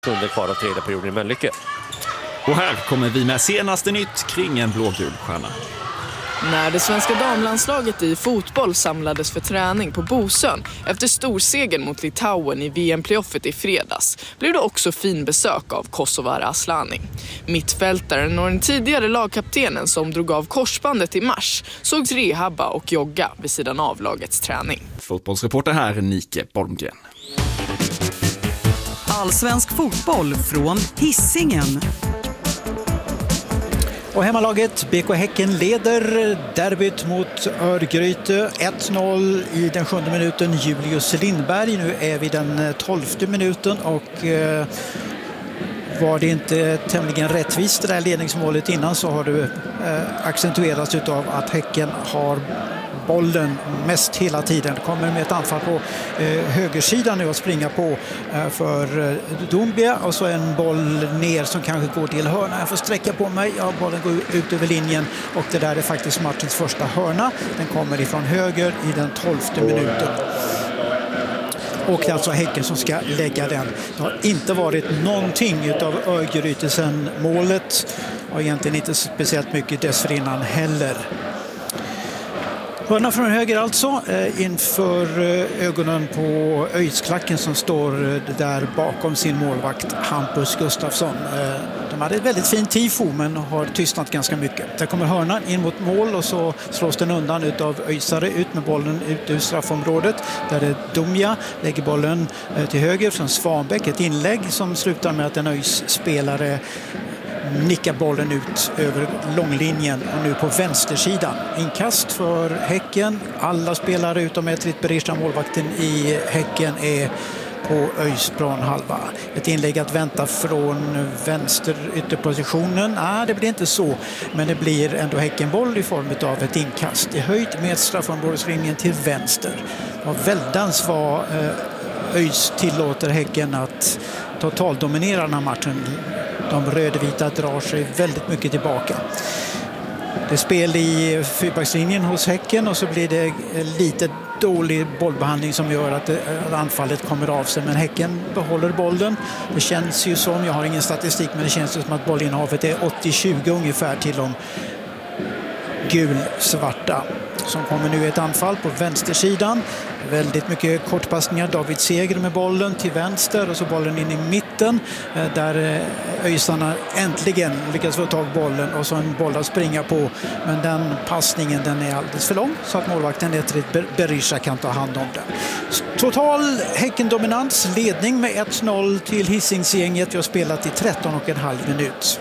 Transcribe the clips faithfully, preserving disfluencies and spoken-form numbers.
Under kvar av tredje perioden i Mölnlycke. Och här kommer vi med senaste nytt kring en blågul stjärna. När det svenska damlandslaget i fotboll samlades för träning på Bosön efter storsegern mot Litauen i V M-playoffet i fredags blev det också fin besök av Kosovare Asllani. Mittfältaren och den tidigare lagkaptenen som drog av korsbandet i mars sågs rehabba och jogga vid sidan av lagets träning. Fotbollsreporter här Nike Bolmgren. Allsvensk fotboll från Hisingen. Och hemmalaget B K Häcken leder derbyt mot Örgryte ett noll i den sjunde minuten. Julius Lindberg. Nu är vi den tolfte minuten och eh, var det inte tämligen rättvist det där ledningsmålet innan, så har det eh, accentuerats utav att Häcken har bollen mest hela tiden. Kommer med ett anfall på eh, högersidan nu att springa på eh, för eh, Doumbia, och så en boll ner som kanske går till hörna. Jag får sträcka på mig. Ja, bollen går ut över linjen och det där är faktiskt matchens första hörna. Den kommer ifrån höger i den tolfte minuten. Och det är alltså Häcken som ska lägga den. Det har inte varit någonting utav Örgryte sedan målet, och egentligen inte speciellt mycket dessförinnan heller. Hörna från höger alltså, eh, inför eh, ögonen på Öjsklacken som står eh, där bakom sin målvakt Hampus Gustafsson. Eh, de hade ett väldigt fint tifo men har tystnat ganska mycket. Där kommer hörnan in mot mål och så slås den undan utav Öjsare, ut med bollen ut ur straffområdet. Där är Doumbia, lägger bollen eh, till höger från Svanbäck. Ett inlägg som slutar med att en Öjs-spelare nickar bollen ut över långlinjen, och nu på vänstersidan. Inkast för Häcken. Alla spelare utom Etrit Berisha, målvakten i Häcken, är på Öjs halva. Ett inlägg att vänta från vänster ytterpositionen. Nej, det blir inte så. Men det blir ändå Häckenboll i form av ett inkast i höjd med straffområdeslinjen till vänster. Och väldans vad Öjs tillåter Häcken att totaldominera den här matchen. De rödvita drar sig väldigt mycket tillbaka. Det är spel i fyrbackslinjen hos Häcken, och så blir det lite dålig bollbehandling som gör att anfallet kommer av sig. Men Häcken behåller bollen. Det känns ju som, jag har ingen statistik, men det känns som att bollinnehavet är åttio tjugo ungefär till de gul-svarta. Som kommer nu ett anfall på vänstersidan. Väldigt mycket kortpassningar. David Seger med bollen till vänster och så bollen in i mitten där Öjsarna äntligen lyckas få tag bollen och så en boll att springa på. Men den passningen, den är alldeles för lång så att målvakten Etrit Berisha kan ta hand om den. Total Häcken-dominans, ledning med ett noll till Hisingsgänget. Vi har spelat i tretton och en halv minut.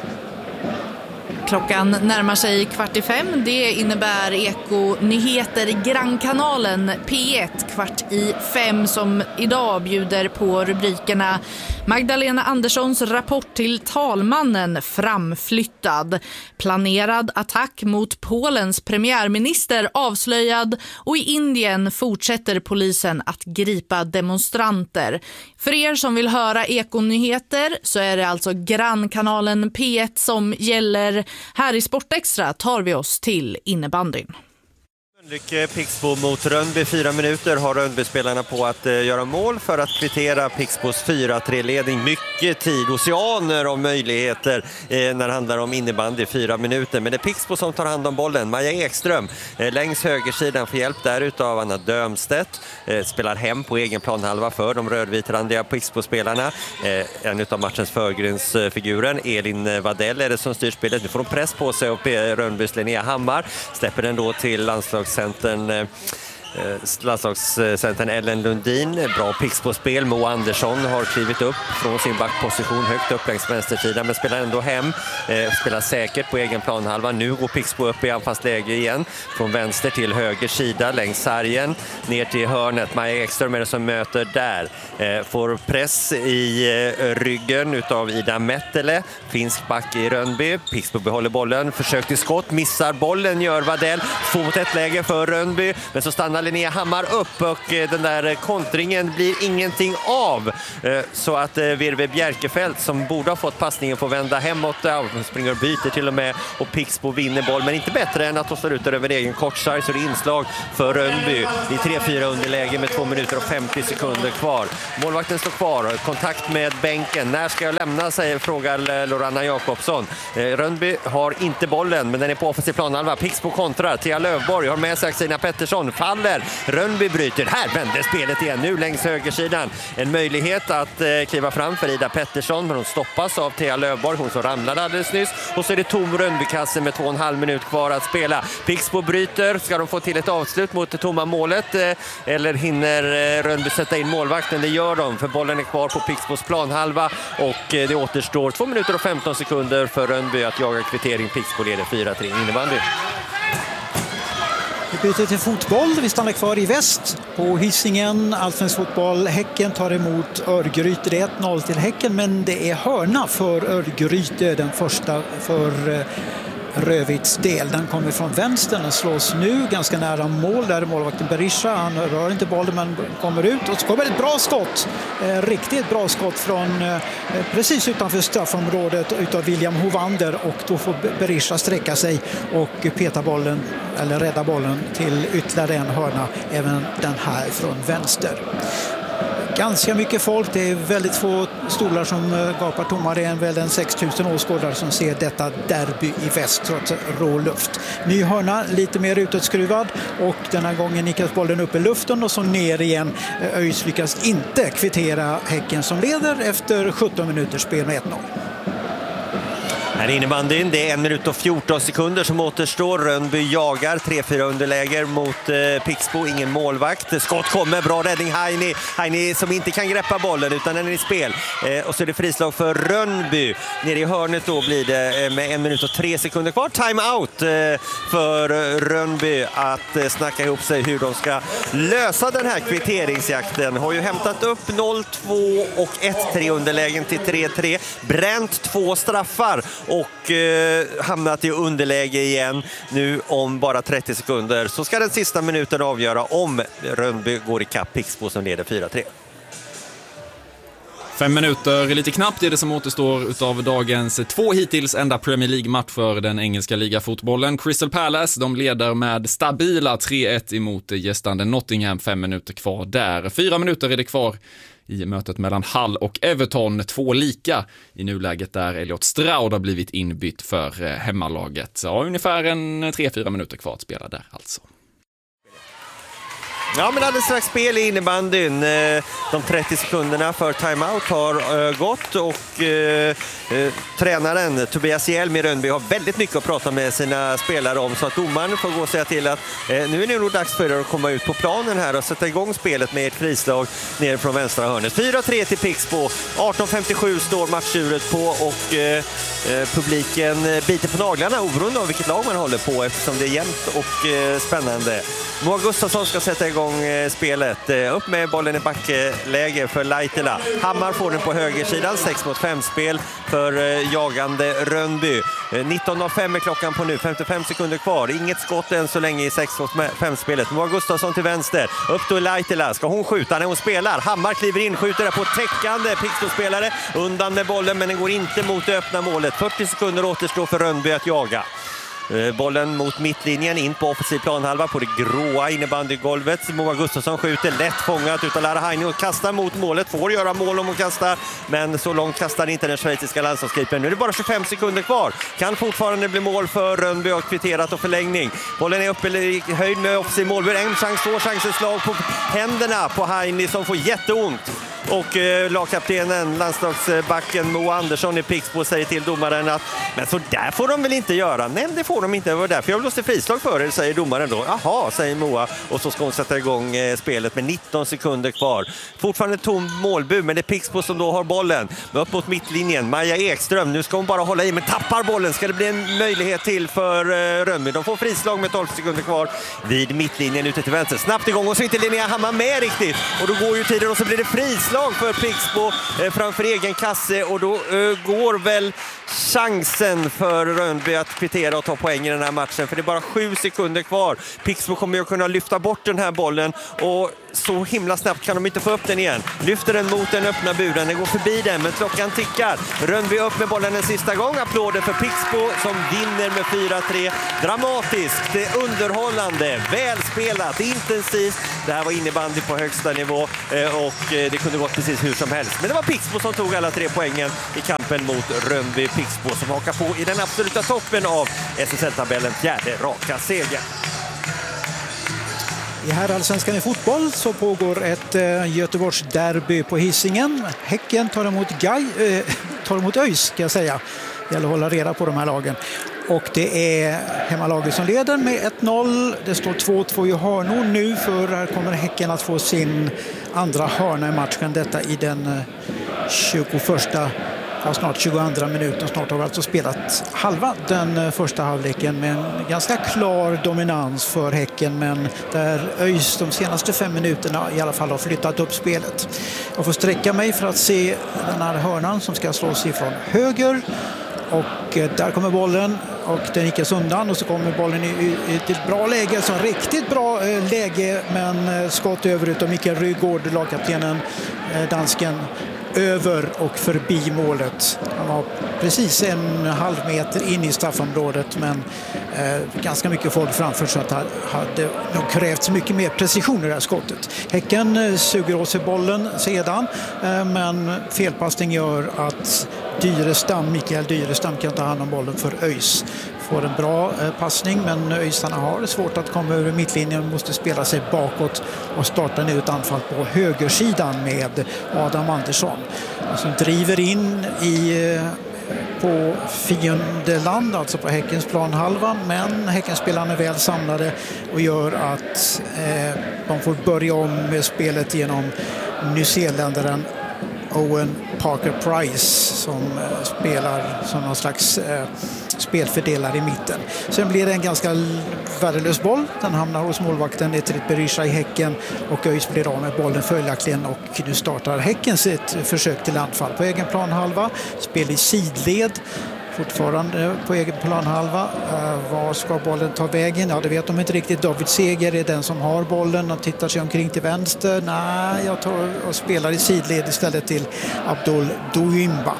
Klockan närmar sig kvart i fem. Det innebär Eko-nyheter i Grannkanalen P ett kvart i fem som idag bjuder på rubrikerna Magdalena Anderssons rapport till talmannen framflyttad, planerad attack mot Polens premiärminister avslöjad och i Indien fortsätter polisen att gripa demonstranter. För er som vill höra Eko-nyheter så är det alltså Grannkanalen P ett som gäller. Här i Sportextra tar vi oss till innebandyn. Lycke Pixbo mot Rönnby. Fyra minuter har Rönnby-spelarna på att eh, göra mål för att kvittera Pixbos fyra tre-ledning. Mycket tid, oceaner av möjligheter eh, när det handlar om innebandy. Fyra minuter. Men det är Pixbo som tar hand om bollen. Maja Ekström eh, längs högersidan får hjälp där utav Anna Dömstedt. Eh, spelar hem på egen planhalva för de rödvitrandiga Pixbo-spelarna. Eh, en utav matchens förgrundsfiguren, Elin Vadell, är det som styr spelet. Nu får de press på sig och Rönnbys Linnea Hammar släpper den då till landslags Centern, eh, landslagscentern Ellen Lundin. Bra Pixbo-spel. Mo Andersson har klivit upp från sin backposition högt upp längs vänstersidan men spelar ändå hem. Eh, spelar säkert på egen planhalva. Nu går Pixbo upp i anfallsläge igen. Från vänster till höger sida längs sargen. Ner till hörnet. Maja Ekström är det som möter där. Eh, får press i eh, ryggen utav Ida Mettele. Finsk back i Rönnby. Pixbo behåller bollen. Försök till skott. Missar bollen. Gör Vadell. Får mot ett läge för Rönnby. Men så stannar stannar Linnea Hammar upp och den där kontringen blir ingenting av. Så att Virve Bjerkefelt som borde ha fått passningen får vända hemåt. Hon springer och byter till och med och Pixbo vinner boll, men inte bättre än att de står ut över egen kortsarg, så det är inslag för Rönnby. Det är tre fyra underläge med två minuter och femtio sekunder kvar. Målvakten står kvar, kontakt med bänken. När ska jag lämna, säger frågar Loranna Jakobsson. Rönnby har inte bollen, men den är på offensiv planhalva. Pixbo kontrar, Thea Lövborg har med sig Axina Pettersson, faller. Rönnby bryter, här vänder spelet igen nu längs högersidan. En möjlighet att eh, kliva fram för Ida Pettersson, men hon stoppas av Thea Lövborg, hon som ramlade alldeles nyss. Och så är det tom Rönnbykasse med två och en halv minut kvar att spela. Pixbo bryter, ska de få till ett avslut mot det tomma målet eh, eller hinner eh, Rönnby sätta in målvakten? Det gör de, för bollen är kvar på Pixbos planhalva och eh, det återstår två minuter och femton sekunder för Rönnby att jaga kvittering. Pixbo leder fyra tre innebandy. Vi byter till fotboll. Vi stannar kvar i väst på Hisingen. Allsvensk fotboll. Häcken tar emot Örgryte. Det är ett noll till Häcken, men det är hörna för Örgryte. Den första för Rövits del. Den kommer från vänstern och slås nu ganska nära mål. Där är målvakten Berisha. Han rör inte bollen men kommer ut. Och så kommer ett bra skott. Eh, riktigt bra skott från eh, precis utanför straffområdet utav William Hovander. Och då får Berisha sträcka sig och peta bollen, eller rädda bollen till ytterligare en hörna. Även den här från vänster. Ganska mycket folk, det är väldigt få stolar som gapar tomma. Det är en väl en sex tusen åskådare som ser detta derby i väst trots rå luft. Ny hörna, lite mer utåtskruvad och den här gången nickas bollen upp i luften och så ner igen. ÖIS lyckas inte kvittera Häcken som leder efter sjutton minuters spel med ett noll. Här är innebandyn, det är en minut och fjorton sekunder som återstår. Rönnby jagar, tre fyra underläger mot eh, Pixbo, ingen målvakt. Skott kommer, bra räddning Heini. Heini som inte kan greppa bollen utan den är i spel. Eh, och så är det frislag för Rönnby. Nere i hörnet då blir det eh, med en minut och tre sekunder kvar. Time out eh, för eh, Rönnby att eh, snacka ihop sig hur de ska lösa den här kvitteringsjakten. Har ju hämtat upp noll två och ett tre underlägen till tre tre. Bränt två straffar och eh, hamnat i underläge igen. Nu om bara trettio sekunder så ska den sista minuten avgöra om Rönnby går i kapp Pixbo som leder fyra tre. Fem minuter, lite knappt är det som återstår utav dagens två hittills enda Premier League-match för den engelska ligafotbollen. Crystal Palace, de leder med stabila tre ett emot gästande Nottingham, fem minuter kvar där. Fyra minuter är det kvar i mötet mellan Hull och Everton, två lika i nuläget där Elliot Stroud har blivit inbytt för hemmalaget. Så ungefär en tre fyra minuter kvar att spela där alltså. Ja, men alldeles strax spel i innebandyn. De trettio sekunderna för timeout har gått och eh, tränaren Tobias Hjelm i Rönnby har väldigt mycket att prata med sina spelare om, så att domaren får gå och säga till att eh, nu är det nog dags för er att komma ut på planen här och sätta igång spelet med ett frislag ner från vänstra hörnet. fyra tre till Pixbo. arton femtiosju står matchuret på och eh, publiken biter på naglarna oberoende av vilket lag man håller på eftersom det är jämnt och eh, spännande. Moa Gustafsson ska sätta igång spelet. Upp med bollen i backläge för Laitila. Hammar får den på högersidan. sex mot fem spel för jagande Rönnby. nitton noll fem är klockan på nu. femtiofem sekunder kvar. Inget skott än så länge i sex mot fem spelet. Moa Gustafsson till vänster. Upp då Laitila. Ska hon skjuta när hon spelar? Hammar kliver in, skjuter där på täckande Pixbo-spelare. Undan med bollen, men den går inte mot det öppna målet. fyrtio sekunder återstår för Rönnby att jaga. Bollen mot mittlinjen in på offensiv planhalva på det gråa innebandygolvet. Moa Gustafsson skjuter lätt fångat utav Lara Heini och kastar mot målet. Får göra mål om hon kastar, men så långt kastar inte den schweiziska landslagskeepern. Nu är det bara tjugofem sekunder kvar. Kan fortfarande bli mål för Rönnby och kvitterat och förlängning. Bollen är uppe i höjd med offensiv målbur. En chans, två chanser, slag på händerna på Heini som får jätteont. Och eh, lagkaptenen, landslagsbacken Moa Andersson i Pixbo säger till domaren att men så där får de väl inte göra. Nej, det får de inte. Det var därför jag blåste frislag för er, säger domaren då. Jaha, säger Moa. Och så ska hon sätta igång eh, spelet med nitton sekunder kvar. Fortfarande tom målbur, men det är Pixbo som då har bollen. Men upp mot mittlinjen, Maja Ekström. Nu ska hon bara hålla i, men tappar bollen. Ska det bli en möjlighet till för eh, Rönnby? De får frislag med tolv sekunder kvar vid mittlinjen ute till vänster. Snabbt igång och så inte Linnea Hammar med riktigt. Och då går ju tiden och så blir det frislag inslag för Pixbo eh, framför egen kasse, och då eh, går väl chansen för Rönnby att kvittera och ta poäng i den här matchen, för det är bara sju sekunder kvar. Pixbo kommer ju kunna lyfta bort den här bollen, och så himla snabbt kan de inte få upp den igen. Lyfter den mot den öppna buren, den går förbi den, men klockan tickar. Rönnby upp med bollen en sista gång. Applåder för Pixbo som vinner med fyra tre. Dramatiskt, underhållande, välspelat, intensivt. Det här var innebandy på högsta nivå, och det kunde gått precis hur som helst. Men det var Pixbo som tog alla tre poängen i kampen mot Rönnby. Pixbo som hakar på i den absoluta toppen av S S L-tabellen, fjärde raka seger. I herrallsvenskan i fotboll så pågår ett eh, Göteborgs derby på Hisingen. Häcken tar emot, Gaj, eh, tar emot ÖIS, ska jag säga. Det gäller att hålla reda på de här lagen. Och det är hemmalaget som leder med ett noll. Det står två två i hörnor nu, för här kommer Häcken att få sin andra hörna i matchen. Detta i den tjugoförsta, ja, snart tjugoandra minuten. Snart har vi alltså spelat halva den första halvleken med en ganska klar dominans för Häcken, men där ÖIS de senaste fem minuterna i alla fall har flyttat upp spelet. Jag får sträcka mig för att se den här hörnan som ska slås ifrån höger, och där kommer bollen och den nickas undan, och så kommer bollen i, i, i ett bra läge, så riktigt bra eh, läge, men eh, skott över utav Mikael Rygaard, lagkaptenen, eh, dansken, över och förbi målet. Han var precis en halv meter in i straffområdet, men eh, ganska mycket folk framför, så att det hade nog krävts mycket mer precision i det här skottet. Häcken eh, suger åt sig bollen sedan, eh, men felpassning gör att Dyrestam, Mikael Dyrestam kan ta hand om bollen för ÖIS. Får en bra eh, passning, men ÖISarna har svårt att komma över mittlinjen, måste spela sig bakåt och starta nu ett anfall på högersidan med Adam Andersson som driver in i eh, på fiendeland, alltså på Häckens planhalva, men Häckenspelarna är väl samlade och gör att eh, de får börja om med spelet genom nyzeeländaren Owen Parker-Price som eh, spelar som någon slags eh, spelfördelare i mitten. Sen blir det en ganska värdelös boll. Den hamnar hos målvakten Etrit Berisha i Häcken, och ÖIS blir av med bollen följaktligen, och nu startar Häcken sitt försök till anfall på egen planhalva. Spel i sidled. Fortfarande på egen planhalva. Uh, var ska bollen ta vägen? Ja, det vet de inte riktigt. David Seger är den som har bollen och tittar sig omkring till vänster. Nej, jag tar och spelar i sidled istället till Abdul Douimba,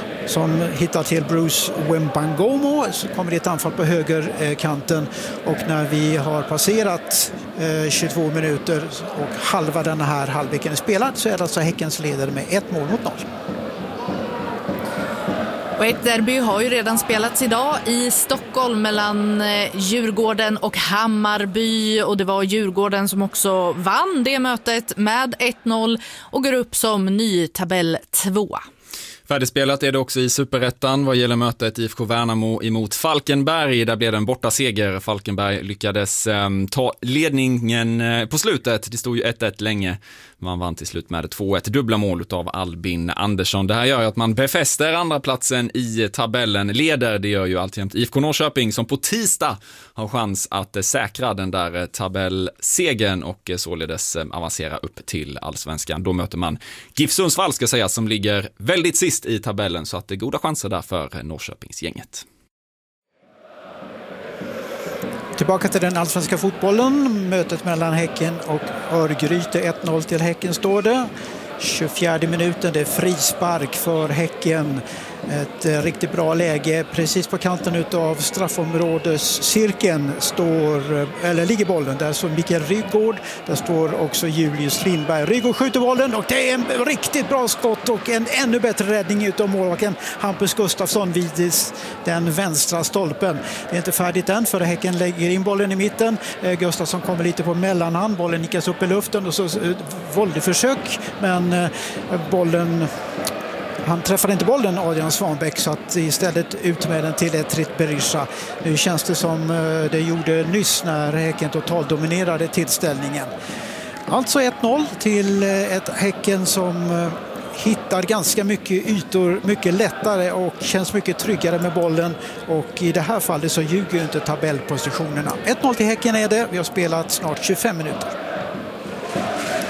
som hittar till Bruce Wembangomo. Så kommer det ett anfall på högerkanten, och när vi har passerat eh, tjugotvå minuter och halva den här halvleken är spelad, så är det alltså Häckens ledare med ett mål mot noll. Och ett derby har ju redan spelats idag i Stockholm mellan Djurgården och Hammarby, och det var Djurgården som också vann det mötet med ett noll och går upp som ny tabell två. Färdigspelat är det också i Superettan vad gäller mötet I F K Värnamo emot Falkenberg. Där blev det en borta seger. Falkenberg lyckades eh, ta ledningen eh, på slutet. Det stod ju ett ett länge. Man vann till slut med två ett, dubbla mål av Albin Andersson. Det här gör ju att man befäster andra platsen i tabellen. Leder, det gör ju alltjämt I F K Norrköping som på tisdag har chans att eh, säkra den där eh, tabellsegen och eh, således eh, avancera upp till Allsvenskan. Då möter man GIF Sundsvall, ska säga, som ligger väldigt sist i tabellen, så att det är goda chanser där för Norrköpingsgänget. Tillbaka till den allsvenska fotbollen. Mötet mellan Häcken och Örgryte. ett noll till Häcken står det. tjugofjärde minuten, det är frispark för Häcken. Ett eh, riktigt bra läge precis på kanten utav straffområdescirkeln står, eller ligger bollen. Där står Mikael Rygaard, där står också Julius Lindberg. Rygaard skjuter bollen, och det är en riktigt bra skott och en ännu bättre räddning utav målvakten Hampus Gustafsson vid den vänstra stolpen. Det är inte färdigt än, för Häcken lägger in bollen i mitten. eh, Gustafsson kommer lite på mellanhand, bollen nickas upp i luften och så eh, våldförsök, men eh, bollen Han träffade inte bollen, Adrian Svanbäck, så att istället ut med den till Etrit Berisha. Nu känns det som det gjorde nyss när Häcken totalt dominerade tillställningen. Alltså ett noll till ett Häcken som hittar ganska mycket ytor, mycket lättare och känns mycket tryggare med bollen. Och i det här fallet så ljuger inte tabellpositionerna. ett noll till Häcken är det. Vi har spelat snart tjugofem minuter. Två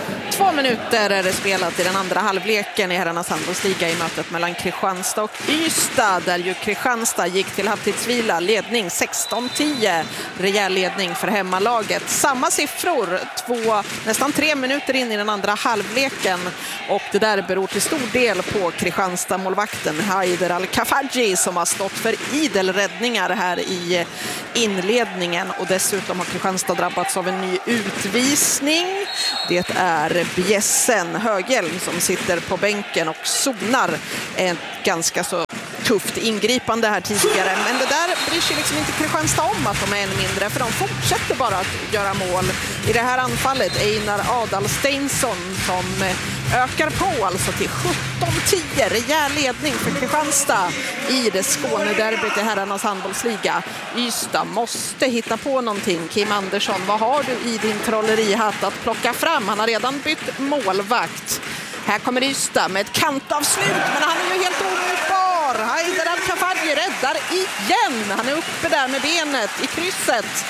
Två minuter är det spelat i den andra halvleken i herrarnas handbollsliga i mötet mellan Kristianstad och Ystad, där ju Kristianstad gick till halvtidsvila, ledning sexton tio, rejäl ledning för hemmalaget. Samma siffror, två, nästan tre minuter in i den andra halvleken, och det där beror till stor del på Kristianstad-målvakten Haider Al-Kafaji som har stått för idel räddningar här i inledningen, och dessutom har Kristianstad drabbats av en ny utvisning. Det är Bjässen Höghjelm som sitter på bänken och zonar ett ganska så tufft ingripande här tidigare. Men det där bryr sig liksom inte Kristianstad om att de är en mindre, för de fortsätter bara att göra mål. I det här anfallet Einar Adalsteinsson som ökar på alltså till sjutton tio, rejäl ledning för Kristianstad i det Skånederbyt i herrarnas handbollsliga. Ystad måste hitta på någonting. Kim Andersson, vad har du i din trollerihatt att plocka fram? Han har redan bytt målvakt. Här kommer Ystad med ett kantavslut, men han är ju helt omutbar. Haider Al-Kafaji räddar igen. Han är uppe där med benet i krysset.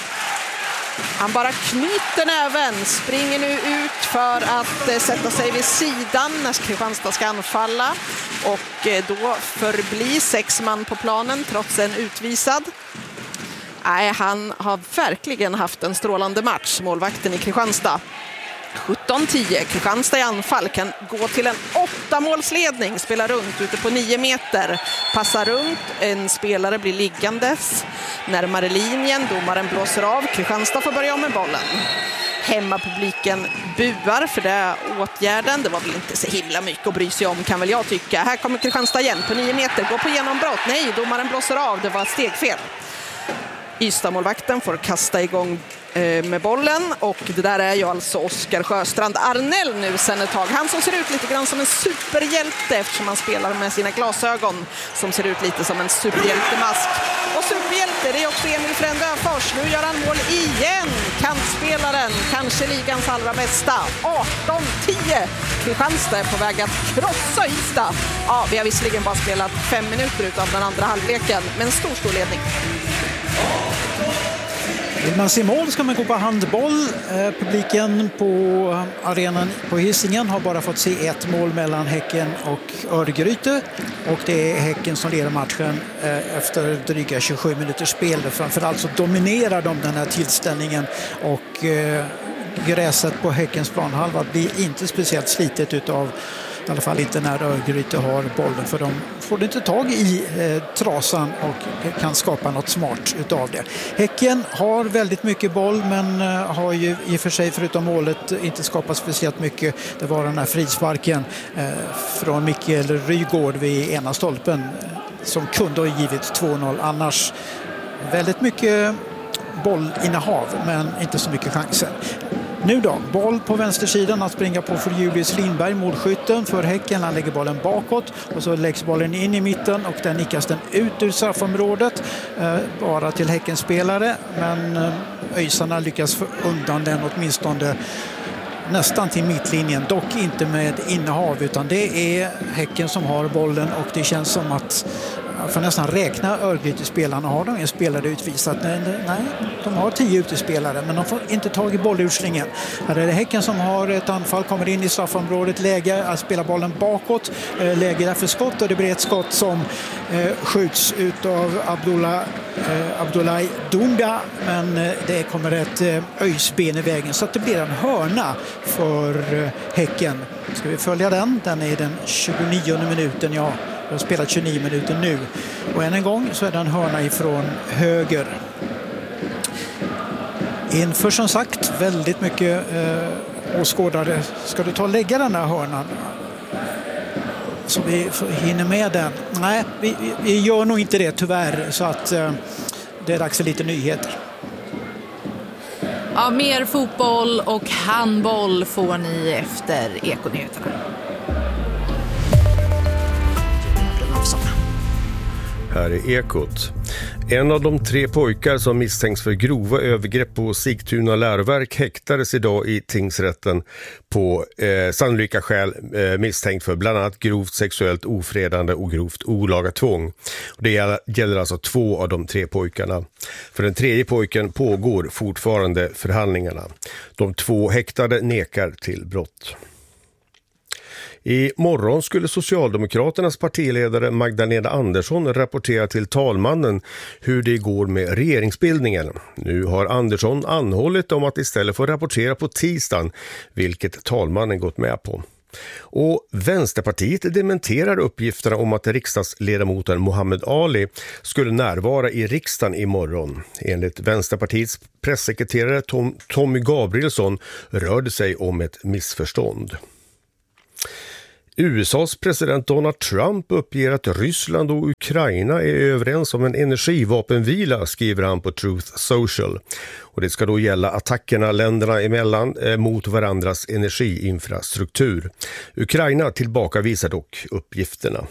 Han bara knyter näven, springer nu ut för att eh, sätta sig vid sidan när Kristianstad ska anfalla. Och eh, då förblir sex man på planen trots en utvisad. Nej, han har verkligen haft en strålande match, målvakten i Kristianstad. sjutton tio, Kristianstad i anfall kan gå till en åtta målsledning, spela runt ute på nio meter, passa runt, en spelare blir liggandes närmare linjen, domaren blåser av, Kristianstad får börja om med bollen. Hemmapubliken buar för det åtgärden, det var väl inte så himla mycket att bry sig om kan väl jag tycka. Här kommer Kristianstad igen på nio meter, går på genombrott, nej, domaren blåser av, det var stegfel. Ystad-målvakten får kasta igång eh, med bollen, och det där är ju alltså Oskar Sjöstrand Arnell nu sen ett tag. Han som ser ut lite grann som en superhjälte eftersom han spelar med sina glasögon som ser ut lite som en superhjältemask. Och superhjälte, det är också Emil Frändöfors. Nu gör han mål igen. Kantspelaren, kanske ligans allra bästa. arton tio. Kristianstad är på väg att krossa Ystad. Ja, vi har visserligen bara spelat fem minuter utav den andra halvleken, men stor, stor ledning. Vill man se mål ska man gå på handboll. Eh, publiken på arenan på Hisingen har bara fått se ett mål mellan Häcken och Örgryte. Och det är Häcken som leder matchen eh, efter dryga tjugosju minuters spel. Framförallt så dominerar de den här tillställningen, och eh, gräset på Häckens planhalva blir inte speciellt slitet utav, i alla fall inte när Örgryte har bollen, för de får inte tag i eh, trasan och kan skapa något smart utav det. Häcken har väldigt mycket boll, men eh, har ju i och för sig förutom målet inte skapat speciellt mycket. Det var den här frisparken eh, från Mikael Rygård vid ena stolpen eh, som kunde ha givit två noll annars. Väldigt mycket bollinnehav, men inte så mycket chanser. Nu då, boll på vänstersidan att springa på för Julius Lindberg, målskytten för Häcken. Han lägger bollen bakåt och så läggs bollen in i mitten och den nickas den ut ur straffområdet eh, bara till Häckens spelare. Men eh, öjsarna lyckas få undan den åtminstone nästan till mittlinjen, dock inte med innehav, utan det är Häcken som har bollen, och det känns som att jag får nästan räkna Örgryte-spelarna. Har de en spelare utvisat? Nej, nej, de har tio utespelare, men de får inte tag i bollurslingen. Här är det Häcken som har ett anfall, kommer in i straffområdet, läge att spela bollen bakåt, läge där för skott, och det blir ett skott som eh, skjuts ut av Abdullah, eh, Abdullah Dumba, men eh, det kommer ett eh, öjsben i vägen, så att det blir en hörna för eh, Häcken. Ska vi följa den? Den är i den tjugonionde minuten, ja. Jag har spelat tjugonio minuter nu. Och än en gång så är det en hörna ifrån höger. Inför som sagt väldigt mycket eh, åskådare. Ska du ta och lägga den här hörnan? Så vi hinner med den. Nej, vi, vi gör nog inte det tyvärr. Så att eh, det är dags för lite nyheter. Ja, mer fotboll och handboll får ni efter Ekonyheterna. Här är Ekot. En av de tre pojkar som misstänks för grova övergrepp på Sigtuna läroverk häktades idag i tingsrätten på eh, sannolika skäl eh, misstänkt för bland annat grovt sexuellt ofredande och grovt olaga tvång. Det gäller, gäller alltså två av de tre pojkarna. För den tredje pojken pågår fortfarande förhandlingarna. De två häktade nekar till brott. I morgon skulle Socialdemokraternas partiledare Magdalena Andersson rapportera till talmannen hur det går med regeringsbildningen. Nu har Andersson anhållit om att istället få rapportera på tisdagen, vilket talmannen gått med på. Och Vänsterpartiet dementerar uppgifterna om att riksdagsledamoten Mohammed Ali skulle närvara i riksdagen imorgon. Enligt Vänsterpartiets pressekreterare Tom, Tommy Gabrielsson rör det sig om ett missförstånd. U S A:s president Donald Trump uppger att Ryssland och Ukraina är överens om en energivapenvila, skriver han på Truth Social. Och det ska då gälla attackerna länderna emellan eh, mot varandras energiinfrastruktur. Ukraina tillbakavisar dock uppgifterna.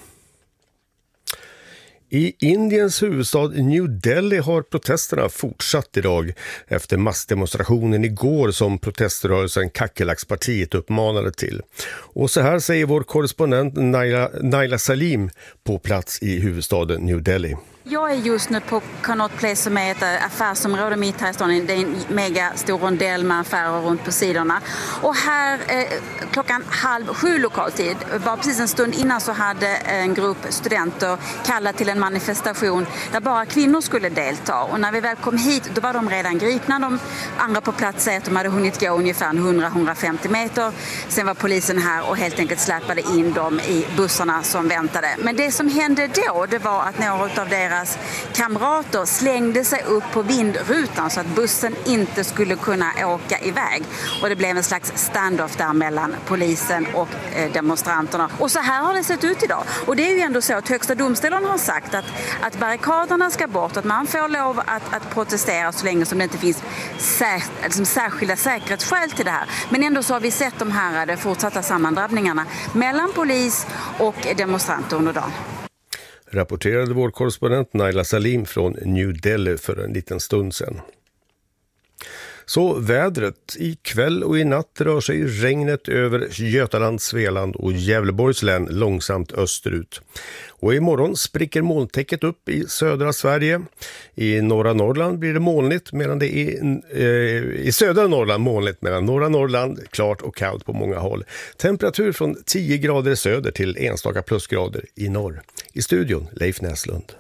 I Indiens huvudstad New Delhi har protesterna fortsatt idag efter massdemonstrationen igår som proteströrelsen Kackelackspartiet uppmanade till. Och så här säger vår korrespondent Naila, Naila Salim på plats i huvudstaden New Delhi. Jag är just nu på Connaught Place som är ett affärsområde mitt här i staden. Det är en mega stor rondell med affärer runt på sidorna. Och här eh, klockan halv sju lokaltid, var precis en stund innan så hade en grupp studenter kallat till en manifestation där bara kvinnor skulle delta. Och när vi väl kom hit då var de redan gripna. De andra på plats säger att de hade hunnit gå ungefär hundra till hundrafemtio meter. Sen var polisen här och helt enkelt släpade in dem i bussarna som väntade. Men det som hände då det var att några av deras kamrater slängde sig upp på vindrutan så att bussen inte skulle kunna åka iväg. Och det blev en slags standoff där mellan polisen och eh, demonstranterna. Och så här har det sett ut idag. Och det är ju ändå så att Högsta domstolen har sagt att, att barrikaderna ska bort, att man får lov att, att protestera så länge som det inte finns sär, liksom särskilda säkerhetsskäl till det här. Men ändå så har vi sett de här de fortsatta sammandrabbningarna mellan polis och demonstranter under dagen. Rapporterade vår korrespondent Naila Salim från New Delhi för en liten stund sedan. Så vädret. I kväll och i natt rör sig regnet över Götaland, Svealand och Gävleborgs län långsamt österut. Och imorgon spricker molntäcket upp i södra Sverige. I norra Norrland blir det molnigt medan det är eh, i södra Norrland molnigt medan norra Norrland klart och kallt på många håll. Temperatur från tio grader i söder till enstaka plusgrader i norr. I studion Leif Näslund.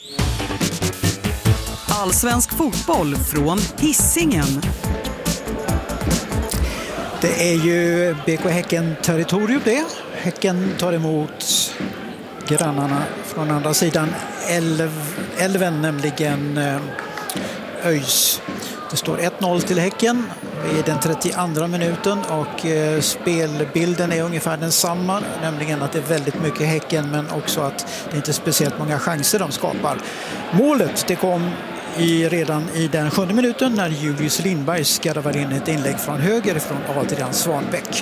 Allsvensk fotboll från Hisingen. Det är ju B K Häcken-territorium det. Häcken tar emot grannarna från andra sidan älv, älven, nämligen ÖIS. Det står ett noll till Häcken i den trettioandra minuten och eh, spelbilden är ungefär densamma, nämligen att det är väldigt mycket Häcken men också att det inte är speciellt många chanser de skapar. Målet det kom i, redan i den sjunde minuten när Julius Lindberg skarvar in ett inlägg från höger från Adrian Svanbäck.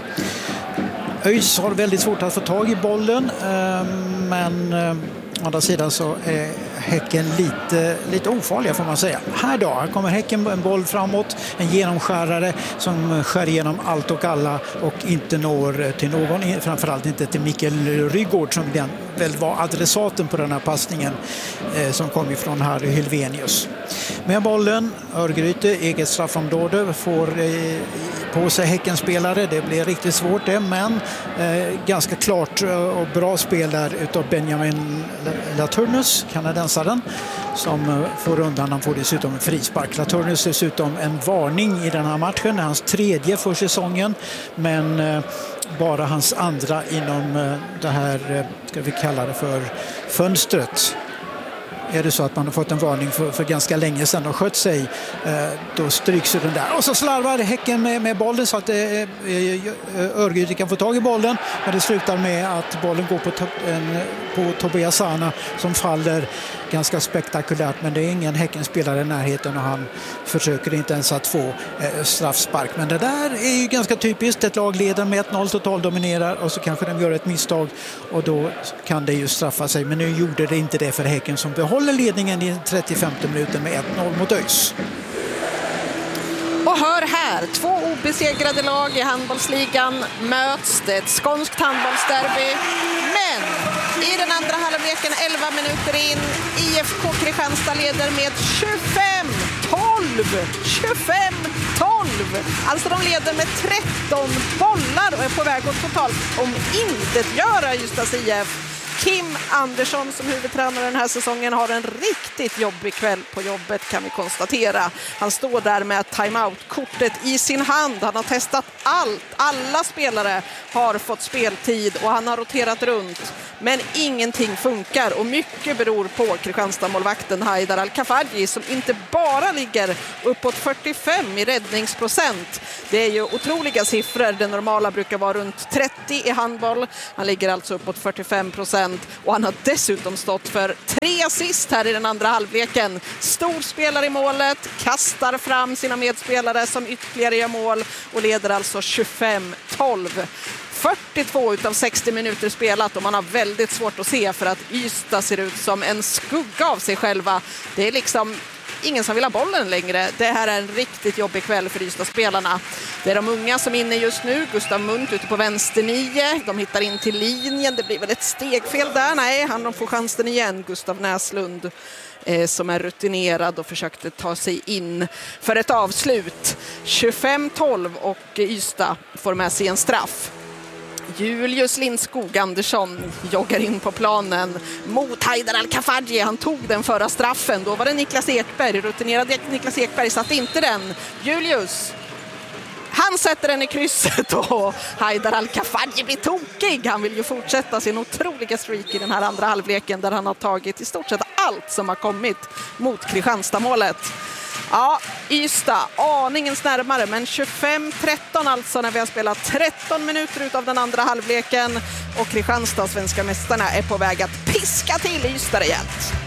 ÖIS har väldigt svårt att få tag i bollen eh, men eh, å andra sidan så är Häcken lite, lite ofarliga får man säga. Här då, här kommer Häcken en boll framåt, en genomskärare som skär igenom allt och alla och inte når till någon, framförallt inte till Mikael Rygaard som den väl var adressaten på den här passningen eh, som kom ifrån Harry Helvenius. Med bollen, Örgryte, eget straffområde, får eh, på sig Häckenspelare. Det blir riktigt svårt det, men eh, ganska klart och bra spel där utav Benjamin Laturnus, kanadensaren, som eh, får undan. Han får dessutom en frispark. Laturnus dessutom en varning i den här matchen, hans tredje för säsongen, men eh, bara hans andra inom eh, det här, eh, ska vi kalla det för fönstret. Är det så att man har fått en varning för, för ganska länge sedan och skött sig, eh, då stryks den där. Och så slarvar Häcken med, med bollen så att eh, Örgryte kan få tag i bollen. Men det slutar med att bollen går på, to- en, på Tobias Sana som faller ganska spektakulärt. Men det är ingen Häckenspelare i närheten och han försöker inte ens att få eh, straffspark. Men det där är ju ganska typiskt. Ett lag leder med ett noll, total dominerar och så kanske de gör ett misstag och då kan det ju straffa sig. Men nu gjorde det inte det för Häcken som behåller ledningen i trettiofemte minuten med ett noll mot ÖIS. Och hör här, två obesegrade lag i handbollsligan möts. Det är ett skånskt handbollsderby. Men i den andra halvleken, elva minuter in, I F K Kristianstad leder med tjugofem tolv. tjugofem tolv! tolv. Alltså de leder med tretton bollar och är på väg att totalt omintetgöra Ystads I F. Kim Andersson som huvudtränare den här säsongen har en riktigt jobbig kväll på jobbet kan vi konstatera. Han står där med timeout-kortet i sin hand. Han har testat allt. Alla spelare har fått speltid och han har roterat runt. Men ingenting funkar och mycket beror på Kristianstad-målvakten Haidar Al-Kafaji som inte bara ligger uppåt fyrtiofem i räddningsprocent. Det är ju otroliga siffror. Det normala brukar vara runt trettio i handboll. Han ligger alltså uppåt fyrtiofem procent och han har dessutom stått för tre assist här i den andra halvleken. Stor spelare i målet, kastar fram sina medspelare som ytterligare gör mål och leder alltså tjugofem tolv. fyrtiotvå utav sextio minuter spelat och man har väldigt svårt att se för att Ystad ser ut som en skugga av sig själva. Det är liksom ingen som vill ha bollen längre. Det här är en riktigt jobbig kväll för Ystad-spelarna. Det är de unga som är inne just nu. Gustav Munt ute på vänster nio. De hittar in till linjen. Det blir väl ett stegfel där. Nej, han får chansen igen. Gustav Näslund eh, som är rutinerad och försökte ta sig in för ett avslut. tjugofem tolv och Ystad får med sig en straff. Julius Lindskog Andersson joggar in på planen mot Haidar Al-Kafaji. Han tog den förra straffen. Då var det Niklas Ekberg. Rutinerad Niklas Ekberg satte inte den. Julius, han sätter den i krysset och Haidar Al-Kafaji blir tokig. Han vill ju fortsätta sin otroliga streak i den här andra halvleken där han har tagit i stort sett allt som har kommit mot Kristianstad-målet. Ja, Ystad aningens närmare, men tjugofem tretton alltså när vi har spelat tretton minuter ut av den andra halvleken och Kristianstad, svenska mästarna, är på väg att piska till Ystad rejält.